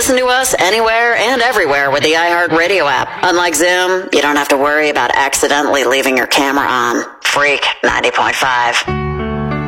Listen to us anywhere and everywhere with the iHeartRadio app. Unlike Zoom, you don't have to worry about accidentally leaving your camera on. Freak 90.5.